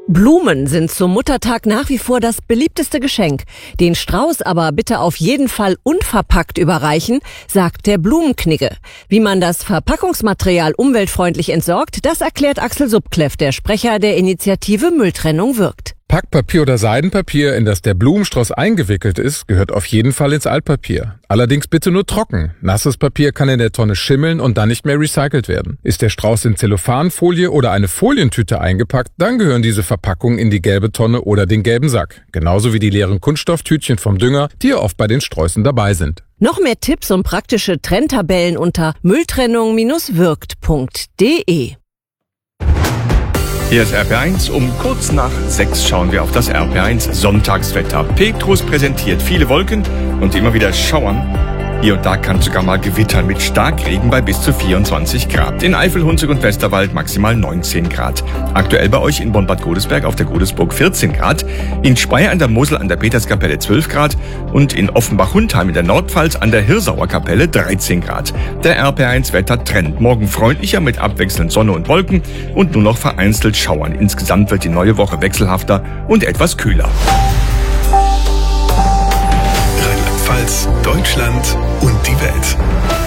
Blumen sind zum Muttertag nach wie vor das beliebteste Geschenk. Den Strauß aber bitte auf jeden Fall unverpackt überreichen, sagt der Blumenknigge. Wie man das Verpackungsmaterial umweltfreundlich entsorgt, das erklärt Axel Subkleff, der Sprecher der Initiative Mülltrennung wirkt. Packpapier oder Seidenpapier, in das der Blumenstrauß eingewickelt ist, gehört auf jeden Fall ins Altpapier. Allerdings bitte nur trocken. Nasses Papier kann in der Tonne schimmeln und dann nicht mehr recycelt werden. Ist der Strauß in Zellophanfolie oder eine Folientüte eingepackt, dann gehören diese Verpackungen in die gelbe Tonne oder den gelben Sack. Genauso wie die leeren Kunststofftütchen vom Dünger, die ja oft bei den Sträußen dabei sind. Noch mehr Tipps und praktische Trenntabellen unter mülltrennung-wirkt.de. Hier ist RP1. Um kurz nach 6 schauen wir auf das RP1 Sonntagswetter. Petrus präsentiert viele Wolken und immer wieder Schauern. Hier und da kann sogar mal gewittern mit Starkregen bei bis zu 24 Grad. In Eifel, Hunsrück und Westerwald maximal 19 Grad. Aktuell bei euch in Bonn-Bad Godesberg auf der Godesburg 14 Grad. In Speyer an der Mosel an der Peterskapelle 12 Grad. Und in Offenbach-Hundheim in der Nordpfalz an der Hirsauer Kapelle 13 Grad. Der RP1-Wetter-Trend. Morgen freundlicher mit abwechselnd Sonne und Wolken und nur noch vereinzelt Schauern. Insgesamt wird die neue Woche wechselhafter und etwas kühler. Rheinland-Pfalz, Deutschland und die Welt.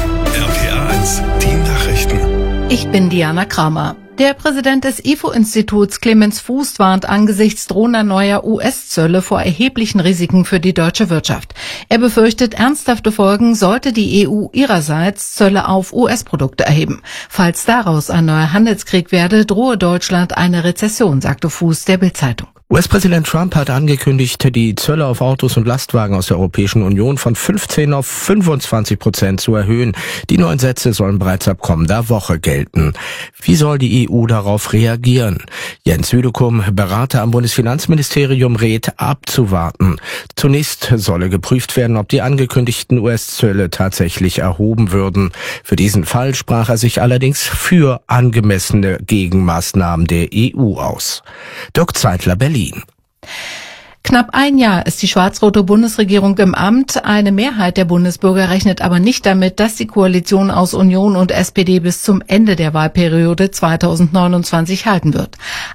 RPR1, die Nachrichten. Ich bin Diana Kramer. Der Präsident des IFO-Instituts Clemens Fuß warnt angesichts drohender neuer US-Zölle vor erheblichen Risiken für die deutsche Wirtschaft. Er befürchtet ernsthafte Folgen, sollte die EU ihrerseits Zölle auf US-Produkte erheben. Falls daraus ein neuer Handelskrieg werde, drohe Deutschland eine Rezession, sagte Fuß der Bild-Zeitung. US-Präsident Trump hat angekündigt, die Zölle auf Autos und Lastwagen aus der Europäischen Union von 15 auf 25% zu erhöhen. Die neuen Sätze sollen bereits ab kommender Woche gelten. Wie soll die EU darauf reagieren? Jens Südekum, Berater am Bundesfinanzministerium, rät, abzuwarten. Zunächst solle geprüft werden, ob die angekündigten US-Zölle tatsächlich erhoben würden. Für diesen Fall sprach er sich allerdings für angemessene Gegenmaßnahmen der EU aus. Dirk Zeitler, Berlin. Knapp ein Jahr ist die schwarz-rote Bundesregierung im Amt. Eine Mehrheit der Bundesbürger rechnet aber nicht damit, dass die Koalition aus Union und SPD bis zum Ende der Wahlperiode 2029 halten wird.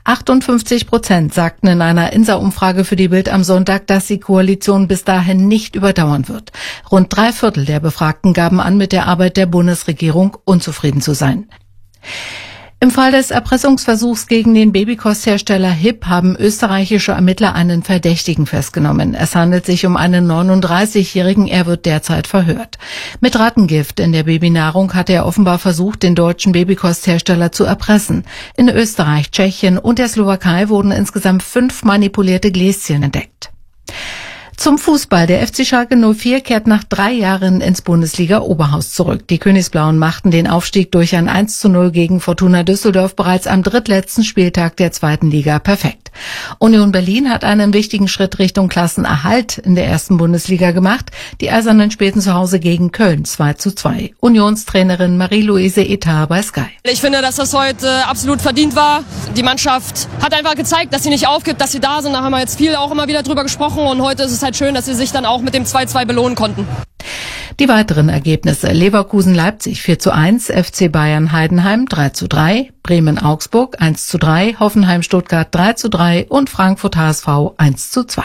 58% sagten in einer INSA-Umfrage für die Bild am Sonntag, dass die Koalition bis dahin nicht überdauern wird. Rund 3/4 der Befragten gaben an, mit der Arbeit der Bundesregierung unzufrieden zu sein. Im Fall des Erpressungsversuchs gegen den Babykosthersteller HIP haben österreichische Ermittler einen Verdächtigen festgenommen. Es handelt sich um einen 39-Jährigen, er wird derzeit verhört. Mit Rattengift in der Babynahrung hatte er offenbar versucht, den deutschen Babykosthersteller zu erpressen. In Österreich, Tschechien und der Slowakei wurden insgesamt 5 manipulierte Gläschen entdeckt. Zum Fußball. Der FC Schalke 04 kehrt nach 3 Jahren ins Bundesliga-Oberhaus zurück. Die Königsblauen machten den Aufstieg durch ein 1:0 gegen Fortuna Düsseldorf bereits am drittletzten Spieltag der 2. Liga perfekt. Union Berlin hat einen wichtigen Schritt Richtung Klassenerhalt in der 1. Bundesliga gemacht. Die Eisernen spielten zu Hause gegen Köln 2:2. Unionstrainerin Marie-Louise Etar bei Sky. Ich finde, dass das heute absolut verdient war. Die Mannschaft hat einfach gezeigt, dass sie nicht aufgibt, dass sie da sind. Da haben wir jetzt viel auch immer wieder drüber gesprochen. Und heute ist es halt schön, dass sie sich dann auch mit dem 2:2 belohnen konnten. Die weiteren Ergebnisse: Leverkusen-Leipzig 4:1, FC Bayern-Heidenheim 3:3, Bremen-Augsburg 1:3, Hoffenheim-Stuttgart 3:3 und Frankfurt-HSV 1:2.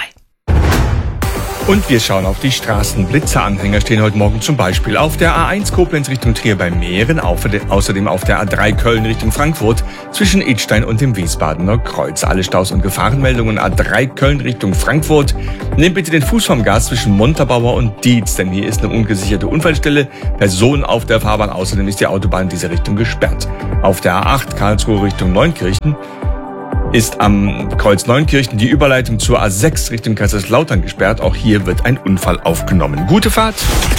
Und wir schauen auf die Straßen. Blitzeranhänger stehen heute Morgen zum Beispiel auf der A1 Koblenz Richtung Trier bei Mähren, außerdem auf der A3 Köln Richtung Frankfurt zwischen Idstein und dem Wiesbadener Kreuz. Alle Staus und Gefahrenmeldungen A3 Köln Richtung Frankfurt. Nehmt bitte den Fuß vom Gas zwischen Montabaur und Dietz, denn hier ist eine ungesicherte Unfallstelle. Personen auf der Fahrbahn, außerdem ist die Autobahn in diese Richtung gesperrt. Auf der A8 Karlsruhe Richtung Neunkirchen ist am Kreuz Neunkirchen die Überleitung zur A6 Richtung Kaiserslautern gesperrt. Auch hier wird ein Unfall aufgenommen. Gute Fahrt!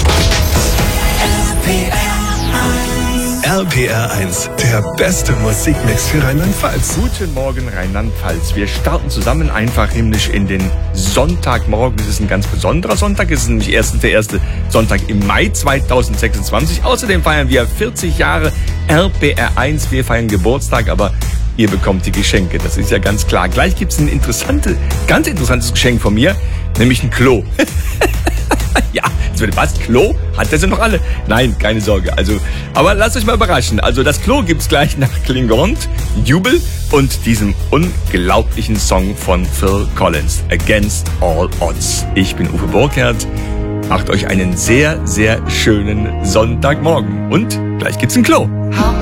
RPR1, der beste Musikmix für Rheinland-Pfalz. Guten Morgen Rheinland-Pfalz. Wir starten zusammen einfach himmlisch in den Sonntagmorgen. Es ist ein ganz besonderer Sonntag. Es ist nämlich erstens der erste Sonntag im Mai 2026. Außerdem feiern wir 40 Jahre RPR1. Wir feiern Geburtstag, aber ihr bekommt die Geschenke. Das ist ja ganz klar. Gleich gibt es ein ganz interessantes Geschenk von mir, nämlich ein Klo. Ja, jetzt wird was? Klo? Hat der sie noch alle? Nein, keine Sorge. Aber lasst euch mal überraschen. Das Klo gibt's gleich nach Klingont, Jubel und diesem unglaublichen Song von Phil Collins, Against All Odds. Ich bin Uwe Burkhardt. Macht euch einen sehr, sehr schönen Sonntagmorgen. Und gleich gibt's ein Klo.